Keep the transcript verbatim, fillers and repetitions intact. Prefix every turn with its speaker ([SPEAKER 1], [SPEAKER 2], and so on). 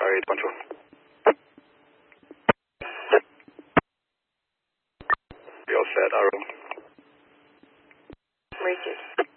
[SPEAKER 1] Tower eight control. We all set, Arrow.
[SPEAKER 2] Richard.